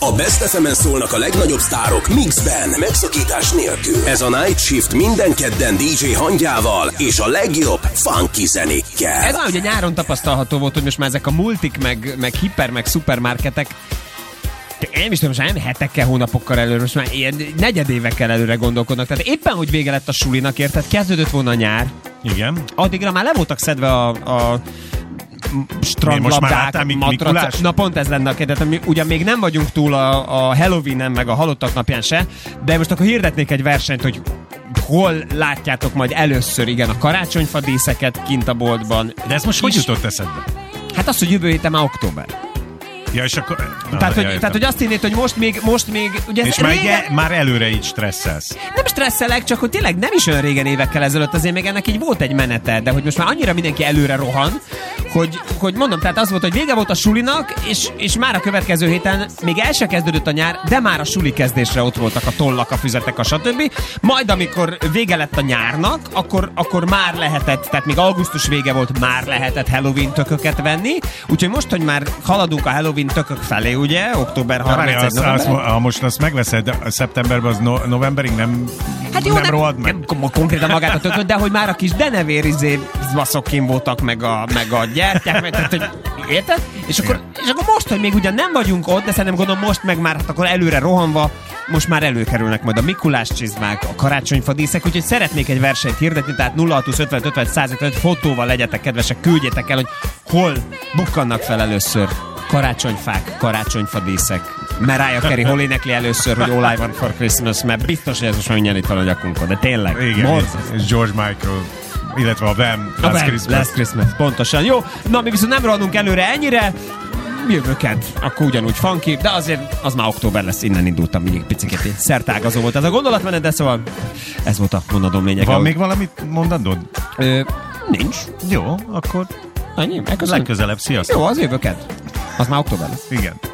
A Best FM-en szólnak a legnagyobb sztárok mixben, megszakítás nélkül. Ez a Night Shift minden kedden DJ Hangyával és a legjobb funky zenékkel. Ez ugye nyáron tapasztalható volt, hogy most már ezek a multik, meg hiper, meg szupermarketek, én nem is tudom, most nem hetekkel, hónapokkal előre, most már ilyen negyedévekkel előre gondolkodnak. Tehát éppen, hogy vége lett a sulinak, érted? Kezdődött volna a nyár. Igen. Addigra már le voltak szedve a strandlabdák, matracok. Na pont ez lenne a kérdés. Ugyan még nem vagyunk túl a Halloween-en, meg a halottak napján se, de most akkor hirdetnék egy versenyt, hogy hol látjátok majd először, igen, a karácsonyfadíszeket kint a boltban. De ez most hogy jutott eszedbe? Hát az, hogy jövő héten már október. Ja, és akkor... Tehát, hogy azt hinnéd, hogy most még ugye és már előre így stresszelsz. Nem stresszelek, csak hogy tényleg nem is olyan régen évekkel ezelőtt, azért még ennek így volt egy menete, de hogy most már annyira mindenki előre rohan, hogy mondom, tehát az volt, hogy vége volt a sulinak, és már a következő héten még el se kezdődött a nyár, de már a suli kezdésre ott voltak a tollak, a füzetek, a stb. Majd amikor vége lett a nyárnak, akkor már lehetett, tehát még augusztus vége volt, már lehetett Halloween tököket venni, úgyhogy most, hogy már haladunk a Halloween tökök felé, ugye? Október 31. Ha most azt megveszed, szeptemberben az novemberig nem, hát jó, nem rohad meg? Nem konkrétan magát a tököt, de hogy már a kis denevér baszok kim voltak, meg a gyertyák, meg, tehát, hogy érted? És akkor most, hogy még ugyan nem vagyunk ott, de szerintem gondolom most meg már akkor előre rohanva, most már előkerülnek majd a Mikulás csizmák, a karácsonyfadíszek, úgyhogy szeretnék egy versenyt hirdetni, tehát 0625 fotóval legyetek kedvesek, küldjétek el, hogy hol bukkannak fel először karácsonyfák, karácsonyfadíszek. Mariah Carey hol énekli először, hogy All I Want for Christmas, mert biztos, hogy ez most mindjárt itt van a nyakunkon, de tényleg. Igen, és George Michael, illetve a Wham! Last Christmas. Pontosan. Jó, na mi viszont nem rohanunk előre ennyire, jövőked, akkor ugyanúgy funky, de azért az már október lesz, innen indultam mindig picit szertágazó volt ez a gondolatmenet, de szóval ez volt a mondatom lényege. Van még valamit mondandod? Nincs. Jó, akkor annyi, legközelebb, sziasztok! Jó, az jövőked. Az már október lesz. Igen.